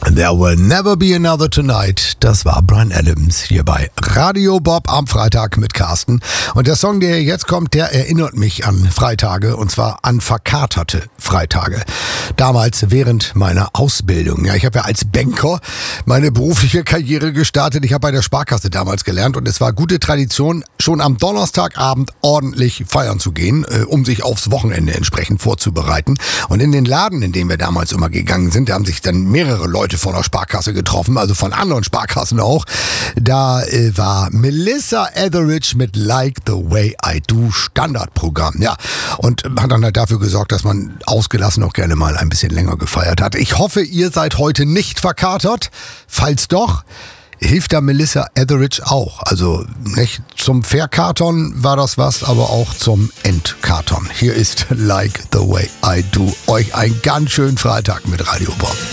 There Will Never Be Another Tonight. Das war Bryan Adams hier bei Radio Bob am Freitag mit Carsten. Und der Song, der jetzt kommt, der erinnert mich an Freitage, und zwar an verkaterte Freitage. Damals während meiner Ausbildung. Ja, ich habe ja als Banker meine berufliche Karriere gestartet. Ich habe bei der Sparkasse damals gelernt und es war gute Tradition, schon am Donnerstagabend ordentlich feiern zu gehen, um sich aufs Wochenende entsprechend vorzubereiten. Und in den Laden, in den wir damals immer gegangen sind, da haben sich dann mehrere Leute von der Sparkasse getroffen, also von anderen Sparkassen auch. Da war Melissa Etheridge mit Like the Way I Do Standardprogramm. Ja, und hat dann halt dafür gesorgt, dass man ausgelassen auch gerne mal ein bisschen länger gefeiert hat. Ich hoffe, ihr seid heute nicht verkatert. Falls doch, hilft da Melissa Etheridge auch. Also nicht zum Verkatern war das was, aber auch zum Entkatern. Hier ist Like the Way I Do. Euch einen ganz schönen Freitag mit Radio Bob.